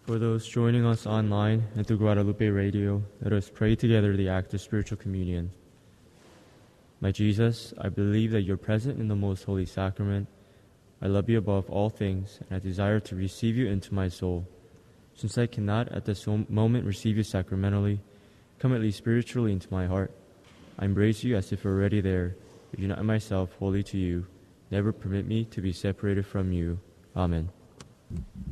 For those joining us online and through Guadalupe Radio, let us pray together the act of spiritual communion. My Jesus, I believe that you're present in the most holy sacrament. I love you above all things, and I desire to receive you into my soul. Since I cannot at this moment receive you sacramentally, come at least spiritually into my heart. I embrace you as if already there, unite myself wholly to you. Never permit me to be separated from you. Amen.